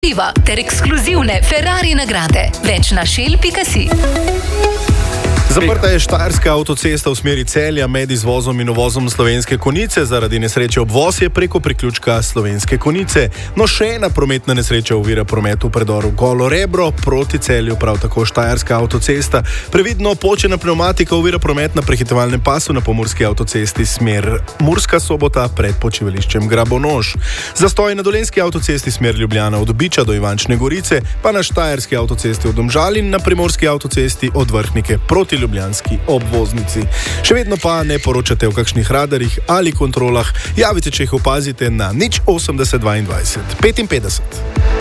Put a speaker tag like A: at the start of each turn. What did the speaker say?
A: ter ekskluzivne Ferrari nagrade. Več na shell.si.
B: Zaprta je štajerska avtocesta v smeri Celja med izvozom in uvozom Slovenske Konjice. Zaradi nesreče obvoz je preko priključka Slovenske Konjice. No, še ena prometna nesreča ovira promet v predoru Golo Rebro proti Celju, prav tako štajerska avtocesta. Previdno počena pnevmatika ovira promet na prehitevalnem pasu na pomurski avtocesti smer Murska Sobota pred počivališčem Grabonoš. Zastoj na dolenjski avtocesti smer Ljubljana od Biča do Ivančne Gorice, pa na štajerski avtocesti od Domžal in na primorski avtocesti od Vrhnike proti ljubljanski obvoznici. Še vedno pa ne poročate o kakšnih radarjih ali kontrolah. Javite, če jih opazite na 080 22 55.